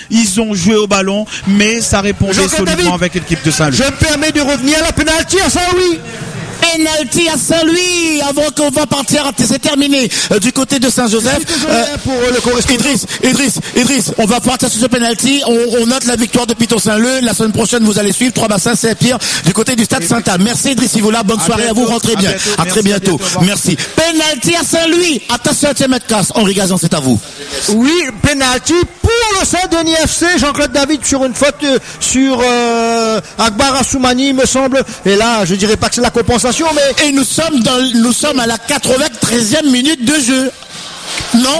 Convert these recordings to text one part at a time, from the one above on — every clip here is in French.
ils ont joué au ballon, mais ça répondait solidement avec l'équipe de Saint-Louis. Je me permets de revenir à la pénalty à Saint-Louis. Penalty à Saint-Louis avant qu'on va partir, c'est terminé du côté de Saint-Joseph. Pour le correspondant. Idriss, on va partir sur ce penalty. On note la victoire de Pito Saint-Leu. La semaine prochaine, vous allez suivre 3 bassins Saint-Pierre du côté du stade Saint-Anne. Merci Idriss Sivoula, bonne soirée à vous, rentrez bien. À très bientôt. Merci. Penalty à Saint-Louis. Attention à mètre casse. Henri Gazan, c'est à vous. Oui, penalty pour le Saint-Denis FC. Jean-Claude David sur une faute sur Akbar Assoumani, me semble. Et là, je dirais pas que c'est la compensation, mais... Et nous sommes à la 93e minute de jeu. Non,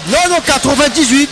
98.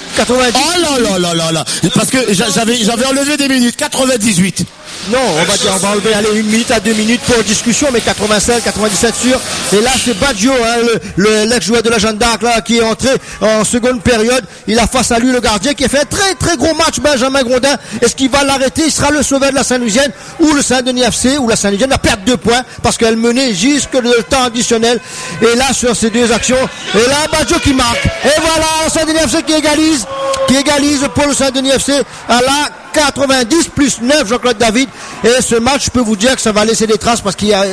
Oh là. Parce que j'avais enlevé des minutes. 98. Non, on va enlever 1 minute à 2 minutes pour discussion, mais 96, 97 sûr. Et là, c'est Baggio, l'ex-joueur de la Jeanne d'Arc, là, qui est entré en seconde période. Il a face à lui le gardien qui a fait un très très gros match, Benjamin Grondin. Est-ce qu'il va l'arrêter? Il sera le sauveur de la Saint-Louisienne ou le Saint-Denis FC, ou la Saint-Louisienne va perdre 2 points parce qu'elle menait jusque le temps additionnel. Et là, sur ces 2 actions, et là, Baggio qui marque. Et voilà, le Saint-Denis FC qui égalise pour le Saint-Denis FC à la 90 plus 9, Jean-Claude David. Et ce match, je peux vous dire que ça va laisser des traces parce qu'il y a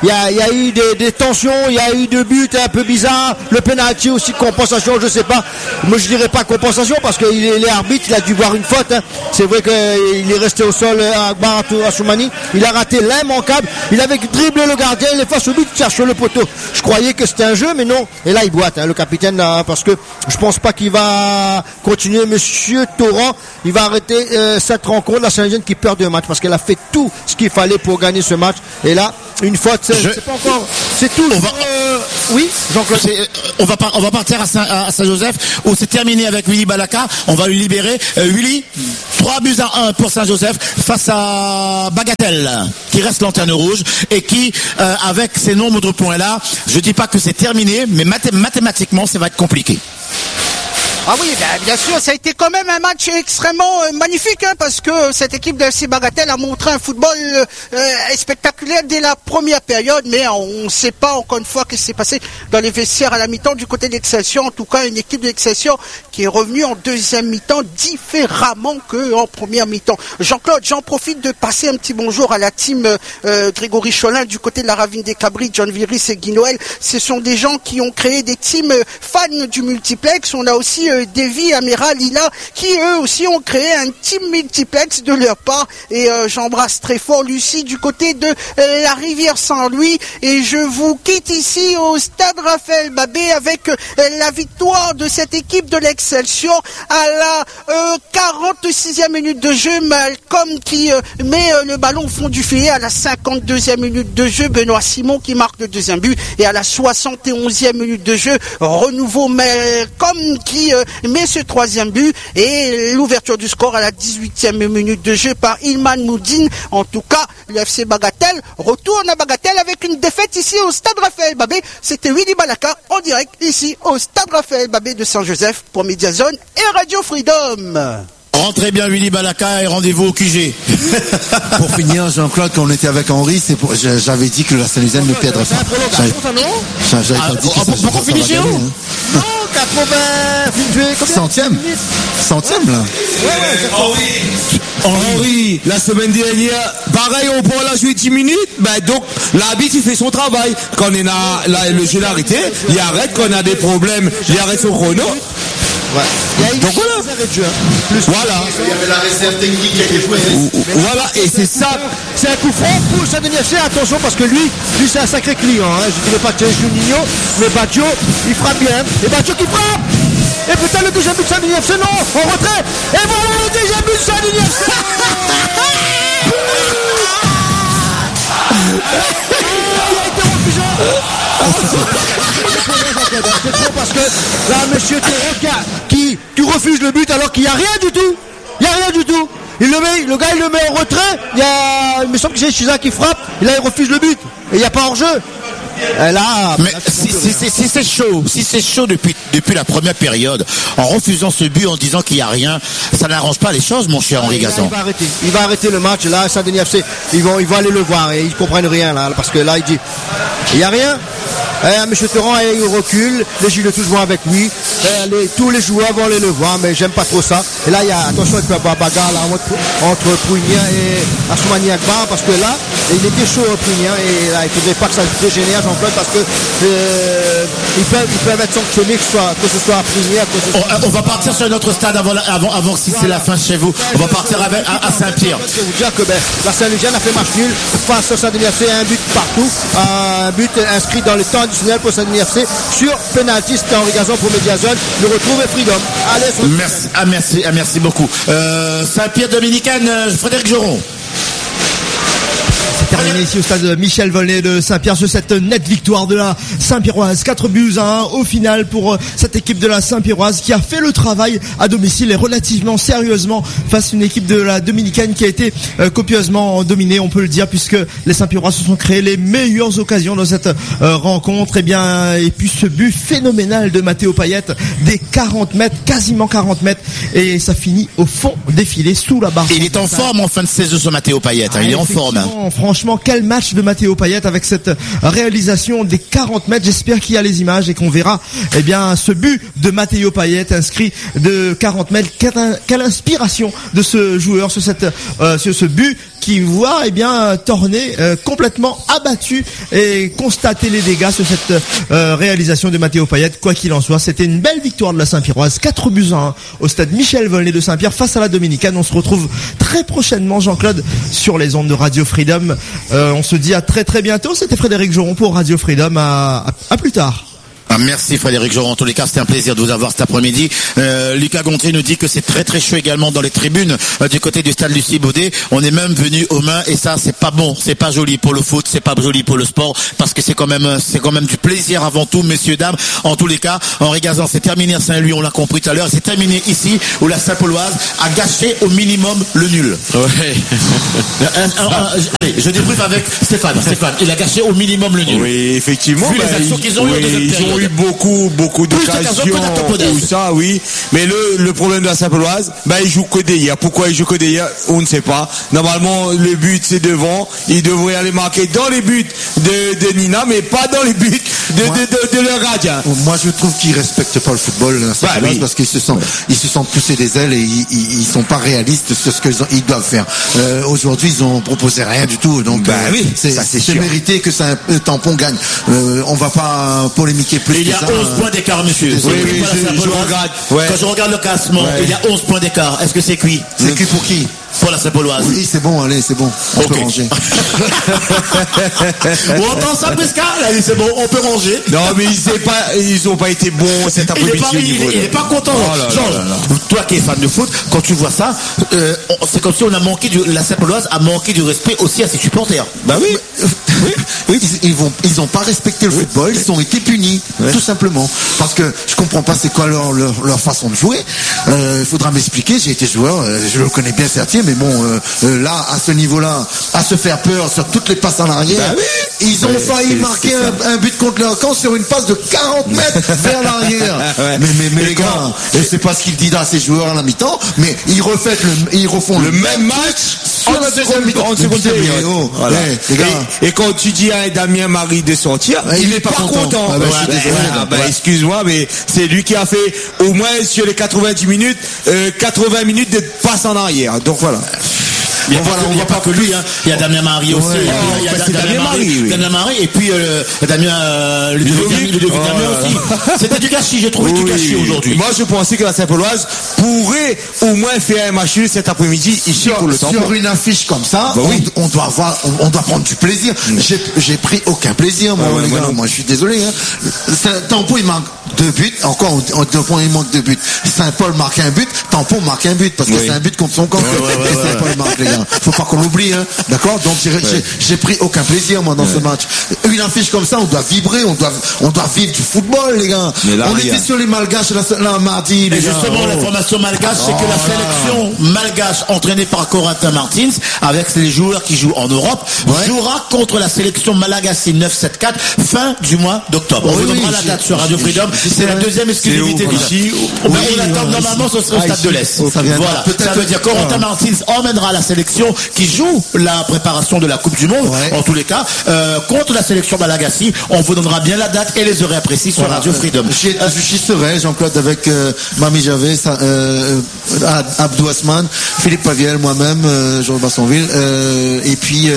eu des tensions, il y a eu 2 buts un peu bizarres, le penalty aussi, compensation, je sais pas. Moi, je dirais pas compensation parce qu'il est arbitre, il a dû voir une faute. Hein. C'est vrai qu'il est resté au sol à Akbar Assoumani. Il a raté l'immanquable. Il avait dribblé le gardien, il est face au but, il cherche le poteau. Je croyais que c'était un jeu, mais non. Et là, il boite, le capitaine, parce que je pense pas qu'il va continuer. Monsieur Torrent, il va arrêter cette rencontre, la Saint-Louisienne qui perd 2 matchs parce qu'elle a fait tout ce qu'il fallait pour gagner ce match. Et là, une faute, c'est pas encore, c'est tout. Oui, Jean-Claude. On va partir à Saint-Joseph où c'est terminé avec Willy Balaka. On va lui libérer. Willy, 3-1 pour Saint-Joseph face à Bagatelle qui reste lanterne rouge et qui, avec ces nombres de points-là, je dis pas que c'est terminé, mais mathématiquement, ça va être compliqué. Ah oui, bien sûr, ça a été quand même un match extrêmement magnifique, parce que cette équipe de FC Bagatelle a montré un football spectaculaire dès la première période, mais on ne sait pas encore une fois ce qui s'est passé dans les vestiaires à la mi-temps du côté d'Excelsior. En tout cas, une équipe d'Excelsior qui est revenue en deuxième mi-temps différemment qu'en première mi-temps. Jean-Claude, j'en profite de passer un petit bonjour à la team Grégory Cholin du côté de la Ravine des Cabris, John Viris et Guy Noël. Ce sont des gens qui ont créé des teams fans du multiplex. On a aussi Davy, Amira, Lila, qui eux aussi ont créé un team multiplex de leur part. Et j'embrasse très fort Lucie du côté de la Rivière Saint-Louis. Et je vous quitte ici au stade Raphaël Babé avec la victoire de cette équipe de l'Excelsior à la 46e minute de jeu. Malcolm qui met le ballon au fond du filet à la 52e minute de jeu. Benoît Simon qui marque le deuxième but. Et à la 71e minute de jeu, renouveau Malcolm qui met ce troisième but. Et l'ouverture du score à la 18e minute de jeu par Ilman Moudine. En tout cas, le FC Bagatelle retourne à Bagatelle avec une défaite ici au stade Raphaël Babé. C'était Willy Balaka en direct ici au stade Raphaël Babé de Saint-Joseph pour Mediazone et Radio Freedom. Rentrez bien Willy Balaka et rendez-vous au QG. Pour finir, Jean-Claude, quand on était avec Henri, j'avais dit que la Saint-Louisienne ne perdrait pas. J'avais pas dit que pourquoi finir chez vous? Non, 80, Centième là. Henri, la semaine dernière, pareil, on prend la jouer 10 minutes, donc l'arbitre il fait son travail. Quand on a le jeu arrêté, il arrête, quand on a des problèmes, il arrête son chrono. Ouais. Donc voilà. Voilà. Il y avait la réserve technique qui a été jouée. Voilà, et c'est ça. C'est un coup franc pour le Saint-Denis FC. Attention parce que lui c'est un sacré client. Je ne dirais pas que c'est Juninho, mais Baggio, il frappe bien. Et Baggio qui frappe. Et putain, le deuxième but de Saint-Denis FC, non, en retrait. Et voilà le deuxième but de Saint-Denis FC. Il a été refusé. C'est trop parce que là, monsieur Thérault qui refuse le but alors qu'il n'y a rien du tout. Il n'y a rien du tout. Le gars il le met en retrait. Il me semble que c'est Chiza qui frappe. Et là il refuse le but. Et il n'y a pas hors-jeu. Et là, mais si c'est chaud depuis la première période, en refusant ce but, en disant qu'il n'y a rien, ça n'arrange pas les choses, mon cher Henri Gazan. Il va arrêter le match. Là, Saint-Denis FC, ils vont aller le voir et ils comprennent rien là, parce que là il dit, il n'y a rien. M. Terran, il recule, les gilets tous vont avec lui, tous les joueurs vont aller le voir, mais j'aime pas trop ça. Et là, il y a, attention, il peut y avoir bagarre là, entre Prunien et Assoumani Akbar, parce que là, il était chaud Prunien, et là, il faudrait pas que ça dégénère, Jean-Claude, parce que ils peuvent être sanctionnés, que ce soit à Prunien, on va partir sur notre stade avant si c'est la fin chez vous. On va partir à Saint-Pierre. Je vais vous dire que la Saint-Louisienne a fait match nul face au Saint-Denis FC, un but partout, un but inscrit dans le temps additionnel pour Saint-Denis FC sur penalty, c'était Henri Gazon pour Mediazone. Le retrouve et Freedom. Allez, merci beaucoup. Saint-Pierre Dominicaine, Frédéric Joron. C'est terminé ici au stade Michel Volney de Saint-Pierre sur cette nette victoire de la Saint-Pierroise. 4-1 au final pour cette équipe de la Saint-Pierroise qui a fait le travail à domicile et relativement sérieusement face à une équipe de la Dominicaine qui a été copieusement dominée, on peut le dire, puisque les Saint-Pierrois se sont créés les meilleures occasions dans cette rencontre. Et puis ce but phénoménal de Matteo Payet des 40 mètres, quasiment 40 mètres, et ça finit au fond défilé sous la barre. Il est en forme en fin de saison ce Matteo Payet, il est en forme. Franchement, quel match de Matteo Payet avec cette réalisation des 40 mètres. J'espère qu'il y a les images et qu'on verra ce but de Matteo Payet inscrit de 40 mètres. Quelle inspiration de ce joueur sur ce but qui voit Torné complètement abattu et constater les dégâts sur cette réalisation de Matteo Payet. Quoi qu'il en soit, c'était une belle victoire de la Saint-Pierroise, 4-1 au stade Michel Volney de Saint-Pierre face à la Dominicaine. On se retrouve très prochainement, Jean-Claude, sur les ondes de Radio Freedom. On se dit à très très bientôt. C'était Frédéric Joron pour Radio Freedom. À plus tard. Merci Frédéric Joron. En tous les cas, c'était un plaisir de vous avoir cet après-midi. Lucas Gontry nous dit que c'est très très chaud également dans les tribunes du côté du stade Lucie Baudet. On est même venu aux mains et ça, c'est pas bon, c'est pas joli pour le foot, c'est pas joli pour le sport parce que c'est quand même du plaisir avant tout, messieurs dames. En tous les cas, Henri Gazan, c'est terminé à Saint-Louis, on l'a compris tout à l'heure. C'est terminé ici où la Saint-Pauloise a gâché au minimum le nul. Ouais. Allez, je débriefe avec Stéphane. Il a gâché au minimum le nul. Oui, effectivement. Vu les actions qu'ils ont eues en deuxième période. Eu beaucoup d'occasions, tout ça, oui. Mais le problème de la Saint-Pauloise, il joue que derrière. Pourquoi il joue que derrière, on ne sait pas. Normalement, le but c'est devant. Il devrait aller marquer dans les buts de Nina, mais pas dans les buts de leur gardien. Moi, je trouve qu'ils respectent pas le football, la Saint-Pauloise, parce qu'ils se sentent pousser des ailes et ils sont pas réalistes sur ce qu'ils doivent faire. Aujourd'hui, ils ont proposé rien du tout, donc c'est mérité que ça un tampon gagne. On va pas polémiquer plus. Il y a 11 points d'écart, monsieur. Oui, je regarde. Ouais. Quand je regarde le classement, il y a 11 points d'écart. Est-ce que c'est cuit? C'est cuit pour qui? Pour la Saint-Pauloise. Oui, c'est bon, allez, c'est bon. On peut ranger. On entend ça, Pesca? Allez, c'est bon, on peut ranger. Non, mais ils ont pas été bons cet après-midi. Il est pas content. Toi qui es fan de foot, quand tu vois ça, c'est comme si la Saint-Pauloise a manqué du respect aussi à ses supporters. Oui, ils ont pas respecté le football, ils ont été punis, tout simplement. Parce que je comprends pas c'est quoi leur façon de jouer. Il faudra m'expliquer, j'ai été joueur, je le connais bien certain, mais bon, là, à ce niveau-là, à se faire peur sur toutes les passes en arrière, ils ont failli marquer un but contre leur camp sur une passe de 40 mètres vers l'arrière. Mais les gars, et c'est pas ce qu'il dit à ses joueurs à la mi-temps, mais ils refont le même match en seconde mi-temps. Et quand tu dis à Damien Marie de sortir, il n'est pas content. Excuse-moi, mais c'est lui qui a fait au moins sur les 90 minutes, 80 minutes de passe en arrière. Donc voilà. Il n'y a pas que lui, hein. Il y a Damien Marie aussi. Il y a Damien Marie et puis Damien Ludovic aussi. C'était du gâchis, j'ai trouvé du gâchis aujourd'hui. Moi, je pensais que la Saint-Pauloise pourrait au moins faire un match cet après-midi ici pour le temps. Sur une affiche comme ça, on doit prendre du plaisir. J'ai pris aucun plaisir, moi, les gars. Moi, je suis désolé. Tampon, il manque 2 buts. Encore, Tampon, il manque 2 buts. Saint-Paul marque un but. Tampon marque un but parce que c'est un but contre son camp. Et Saint-Paul marque, les gars. Faut pas qu'on l'oublie, hein. D'accord? Donc j'ai pris aucun plaisir moi dans ce match. Une affiche comme ça, on doit vibrer, on doit vivre du football, les gars. On était sur les Malgaches là mardi. Et justement, l'information malgache, c'est que la sélection malgache entraînée par Corentin Martins, avec les joueurs qui jouent en Europe, jouera contre la sélection Malagasy 974 fin du mois d'octobre. On vous donnera la date sur Radio Freedom C'est la deuxième exclusivité Vichy. On attend normalement au stade de l'Est. Voilà. Ça veut dire Corentin Martins emmènera la sélection qui joue la préparation de la Coupe du Monde. En tous les cas, contre la sélection Malagasy, on vous donnera bien la date et les horaires précis sur Radio Freedom. J'y serai, Jean-Claude, avec Mami Javé, Abdou Asman, Philippe Paviel, moi-même, Georges Bassonville, et puis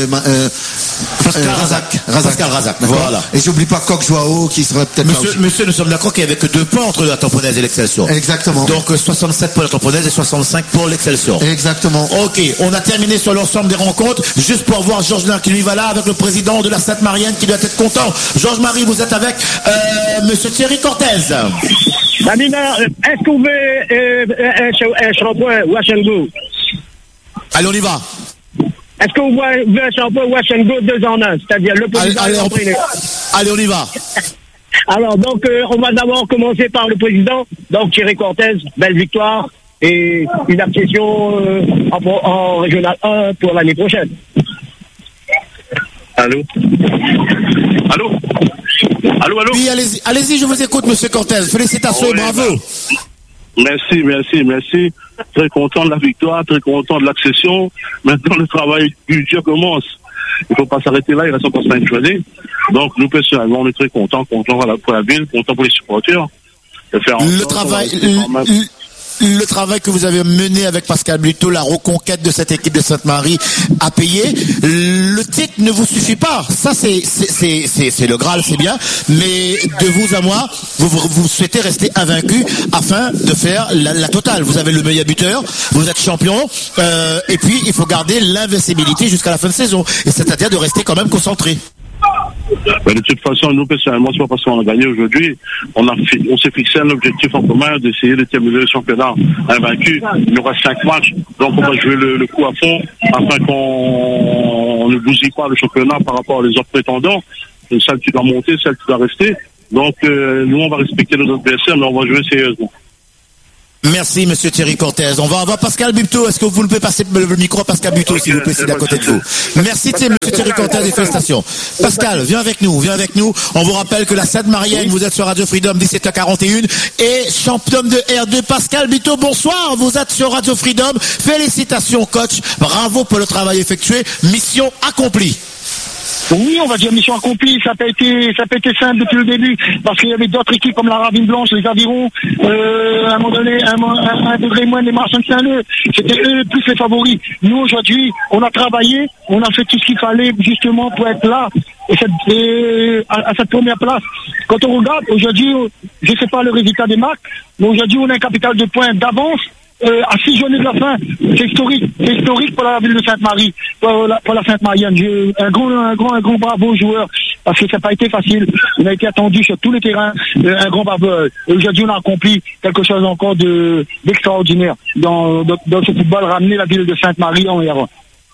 Pascal Razak. Voilà. Et j'oublie pas Coq Joao qui serait peut-être Monsieur, nous sommes d'accord qu'il n'y avait que 2 points entre la Tamponnaise et l'Excelsior. Exactement. Donc 67 pour la Tamponnaise et 65 pour l'Excelsior. Exactement. Ok, on a terminé sur l'ensemble des rencontres. Juste pour voir Georges Lin qui lui va là avec le président de la Sainte-Marienne qui doit être content. Georges-Marie, vous êtes avec Monsieur Thierry Cortez. Amina, est-ce que vous voulez un shampoing ou un shampoing? Allez, on y va. Est-ce que vous voulez un shampoing ou un shampoing 2 en 1? C'est-à-dire le président et l'entraîneur. Allez, on y va. Alors, donc, on va d'abord commencer par le président. Donc, Thierry Cortez, belle victoire et une accession en Régional 1 pour l'année prochaine. Allô? Oui, allez-y, je vous écoute, monsieur Cortez. Félicitations et bravo. Merci. Très content de la victoire, très content de l'accession. Maintenant, le travail du Dieu commence. Il ne faut pas s'arrêter là, il reste encore 5 journées. Donc, nous, personnellement, on est très contents pour la ville, contents pour les supporters. Le travail que vous avez mené avec Pascal Buteau, la reconquête de cette équipe de Sainte-Marie a payé. Le titre ne vous suffit pas. Ça, c'est le Graal, c'est bien. Mais de vous à moi, vous souhaitez rester invaincu afin de faire la totale. Vous avez le meilleur buteur, vous êtes champion, et puis il faut garder l'invincibilité jusqu'à la fin de saison. Et c'est-à-dire de rester quand même concentré. Mais de toute façon, nous, personnellement, c'est pas parce qu'on a gagné aujourd'hui. On s'est fixé un objectif en commun d'essayer de terminer le championnat invaincu. Il y aura 5 matchs. Donc, on va jouer le coup à fond afin qu'on ne bousille pas le championnat par rapport aux autres prétendants. Celle qui doit monter, celle qui doit rester. Donc, nous, on va respecter nos adversaires, mais on va jouer sérieusement. Merci, monsieur Thierry Cortez. On va avoir Pascal Buteau. Est-ce que vous pouvez passer le micro à Pascal Buteau, s'il vous plaît, c'est à côté de vous. Merci, monsieur Thierry Cortez, et félicitations. Pascal, viens avec nous. On vous rappelle que la Sainte-Marienne, vous êtes sur Radio Freedom, 17h41, et championne de R2, Pascal Buteau, bonsoir. Vous êtes sur Radio Freedom. Félicitations, coach. Bravo pour le travail effectué. Mission accomplie. Oui, on va dire mission accomplie. Ça n'a pas été simple depuis le début parce qu'il y avait d'autres équipes comme la Ravine Blanche, les Avirons, à un moment donné, un degré moins des Marchands de Saint-Leu. C'était eux plus les favoris. Nous, aujourd'hui, on a travaillé, on a fait tout ce qu'il fallait justement pour être là à cette première place. Quand on regarde, aujourd'hui, je ne sais pas le résultat des matchs, mais aujourd'hui, on a un capital de points d'avance. À 6 journées de la fin, c'est historique pour la ville de Sainte-Marie, pour la Sainte-Marienne. Un grand bravo aux joueurs, parce que ça n'a pas été facile. On a été attendu sur tous les terrains, un grand bravo. Aujourd'hui, on a accompli quelque chose encore d'extraordinaire dans ce football, ramener la ville de Sainte-Marie en R1.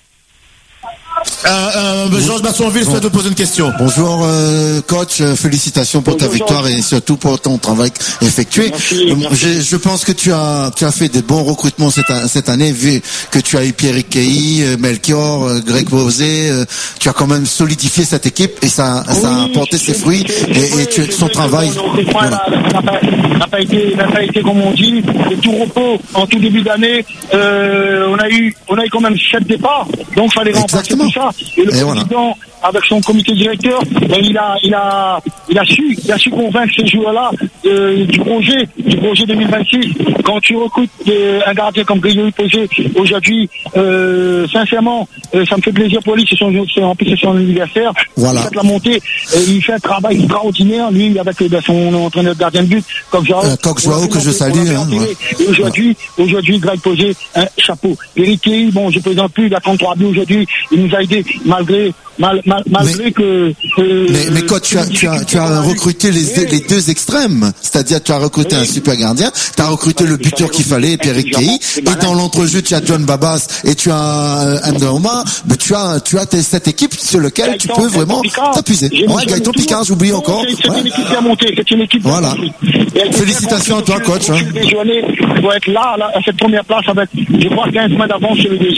Georges Bassonville souhaite vous poser une question. Bonjour coach, félicitations pour ta victoire et surtout pour ton travail effectué. Je pense que tu as fait des bons recrutements cette année, vu que tu as eu Pierrick Kei, Melchior, Greg Bosé, tu as quand même solidifié cette équipe et ça a apporté ses fruits et son travail. N'a pas été comme on dit, de tout repos en tout début d'année. On a eu quand même 7 départs, donc fallait remplacer tout ça. Et le président, avec son comité directeur, il a su convaincre ces joueurs-là du projet 2026. Quand tu recrutes un gardien comme Grégory Posé aujourd'hui, sincèrement, ça me fait plaisir pour lui. En plus, c'est son anniversaire. Voilà. Il fait la montée, il fait un travail extraordinaire, lui, avec son entraîneur de gardien de but, Coq Joao, que je salue. Et aujourd'hui, Greg Posé, un chapeau. Eric Kei, bon, je présente plus, il a 33 buts aujourd'hui, il nous a aidé malgré que. Mais coach, tu as recruté les 2 extrêmes, c'est-à-dire tu as recruté un super gardien, tu as recruté le buteur qu'il fallait, Pierrick Kei, et dans l'entrejeu tu as John Babas et tu as Androma, mais tu as cette équipe sur laquelle tu peux vraiment t'appuyer. Ouais, Gaëtan Picard, j'oublie encore. C'est une équipe bien montée, c'est une équipe. Voilà. Félicitations à toi, coach. Pour être là, à cette première place avec, je crois, 15 points d'avance sur le deuxième.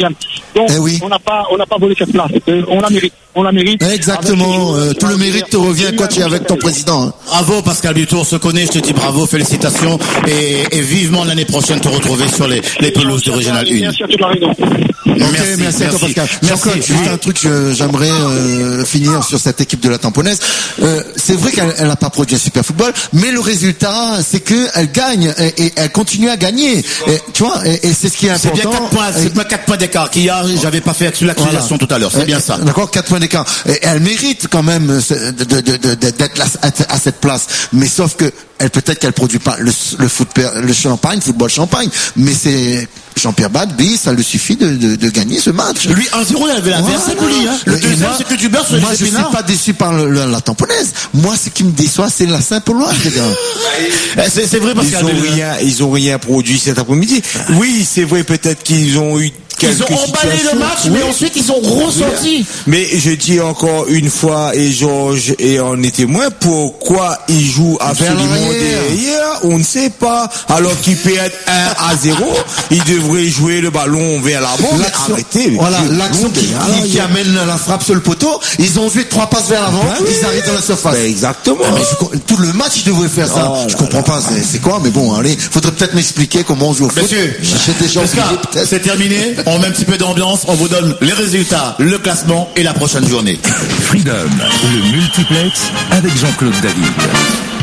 Donc, oui. on n'a pas volé cette place. On la mérite. Exactement. Tout le mérite te revient quand tu es avec ton président. Hein. Bravo Pascal Butour, on se connaît, je te dis bravo, félicitations et vivement l'année prochaine te retrouver sur les pelouses de Régional 1. Merci à toute la région. Merci à toi Pascal. Jean-Claude, juste un truc, j'aimerais finir sur cette équipe de la Tamponnaise. C'est vrai qu'elle n'a pas produit un super football, mais le résultat, c'est qu'elle gagne et elle continue à gagner. Et, tu vois, et c'est ce qui est important. C'est bien 4 points d'écart qu'il y a, j'avais pas fait l'accusation tout à l'heure, c'est bien ça. D'accord, 4 points d'écart. Et elle mérite quand même d'être à cette place. Mais sauf que peut-être qu'elle produit pas le football champagne, mais c'est Jean-Pierre Badby, ça lui suffit de gagner ce match. Lui, 1-0, il avait l'inverse pour lui. Hein. Le deuxième, c'est que du beurre sur les épinards. Moi, je suis pas déçu par la Tamponnaise. Moi, ce qui me déçoit, c'est la Saint-Pauloise, les gars. C'est vrai parce ils ont rien produit cet après-midi. Oui, c'est vrai, peut-être qu'ils ont eu ils ont emballé le match, mais ensuite ils ont ressorti. Mais je dis encore une fois, et Georges et on est témoin, pourquoi ils jouent absolument derrière, on ne sait pas. Alors qu'ils perdent 1-0, ils devraient jouer le ballon vers l'avant. Arrêtez. Voilà, l'action qui amène la frappe sur le poteau, ils ont vu 3 passes vers l'avant, ils arrivent dans la surface. Exactement. Mais tout le match, ils devraient faire ça. Je comprends pas, c'est quoi, mais bon, allez, faudrait peut-être m'expliquer comment on joue au foot. Monsieur, c'est terminé. On met un petit peu d'ambiance, on vous donne les résultats, le classement et la prochaine journée. Freedom, le multiplex avec Jean-Claude David.